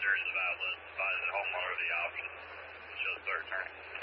sure it's valid by the homeowner the option. It shows third turning.